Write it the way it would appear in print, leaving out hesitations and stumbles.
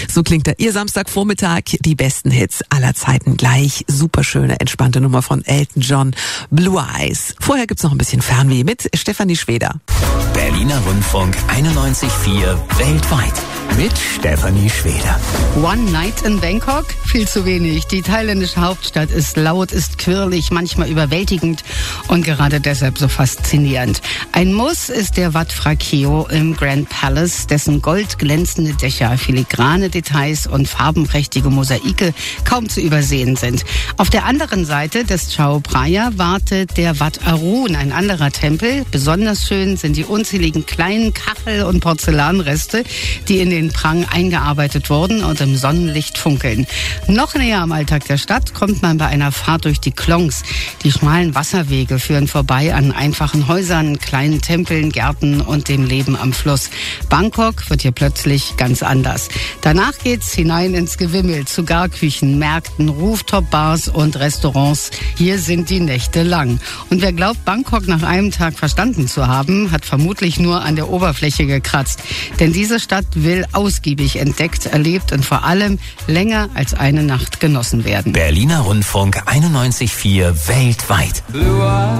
So klingt da Ihr Samstagvormittag. Die besten Hits aller Zeiten gleich. Superschöne, entspannte Nummer von Elton John, Blue Eyes. Vorher gibt's noch ein bisschen Fernweh mit Stefanie Schweder. Berliner Rundfunk 91,4 weltweit mit Stefanie Schweder. One Night in Bangkok? Viel zu wenig. Die thailändische Hauptstadt ist laut, ist quirlig, manchmal überwältigend und gerade deshalb so faszinierend. Ein Muss ist der Wat Phra Keo im Grand Palace, dessen goldglänzende Dächer, filigrane Details und farbenprächtige Mosaike kaum zu übersehen sind. Auf der anderen Seite des Chao Phraya wartet der Wat Arun, ein anderer Tempel. Besonders schön sind die unzähligen kleinen Kachel- und Porzellanreste, die in den Prang eingearbeitet wurden und im Sonnenlicht funkeln. Noch näher am Alltag der Stadt kommt man bei einer Fahrt durch die Klongs. Die schmalen Wasserwege führen vorbei an einfachen Häusern, kleinen Tempeln, Gärten und dem Leben am Fluss. Bangkok wird hier plötzlich ganz anders. Danach geht's hinein ins Gewimmel zu Garküchen, Märkten, Rooftop-Bars und Restaurants. Hier sind die Nächte lang. Und wer glaubt, Bangkok nach einem Tag verstanden zu haben, hat vermutlich nur an der Oberfläche gekratzt. Denn diese Stadt will ausgiebig entdeckt, erlebt und vor allem länger als eine Nacht genossen werden. Berliner Rundfunk 91,4 weltweit.